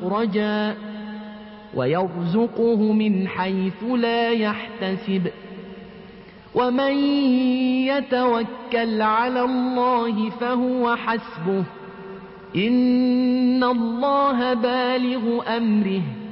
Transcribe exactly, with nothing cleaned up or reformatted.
مخرجا ويرزقه من حيث لا يحتسب ومن يتوكل على الله فهو حسبه إن الله بالغ أمره